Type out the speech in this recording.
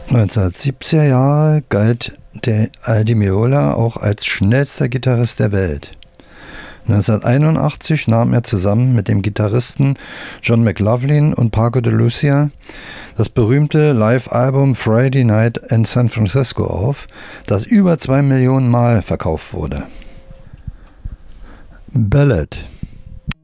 1970er Jahre galt der Al Di Meola auch als schnellster Gitarrist der Welt. 1981 nahm er zusammen mit dem Gitarristen John McLaughlin und Paco de Lucia das berühmte Live-Album Friday Night in San Francisco auf, das über 2 Millionen Mal verkauft wurde. Ballad.